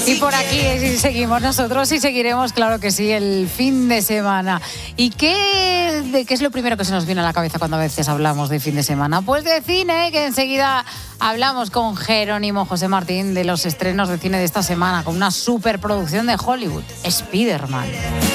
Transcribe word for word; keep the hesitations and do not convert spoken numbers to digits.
Y por aquí seguimos nosotros y seguiremos, claro que sí, el fin de semana. ¿Y qué, de, qué es lo primero que se nos viene a la cabeza cuando a veces hablamos de fin de semana? Pues de cine, que enseguida hablamos con Jerónimo José Martín de los estrenos de cine de esta semana, con una superproducción de Hollywood, Spider-Man.